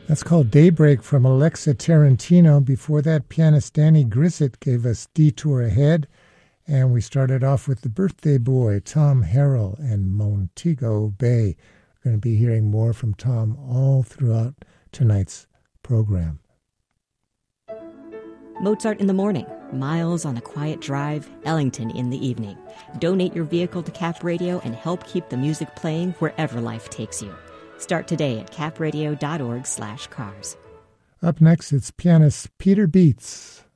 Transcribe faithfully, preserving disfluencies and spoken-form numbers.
That's called Daybreak from Alexa Tarantino. Before that, pianist Danny Grissett gave us Detour Ahead. And we started off with the birthday boy, Tom Harrell and Montego Bay. We're going to be hearing more from Tom all throughout tonight's program. Mozart in the morning, Miles on a quiet drive, Ellington in the evening. Donate your vehicle to Cap Radio and help keep the music playing wherever life takes you. Start today at capradio.org slash cars. Up next, it's pianist Peter Beets.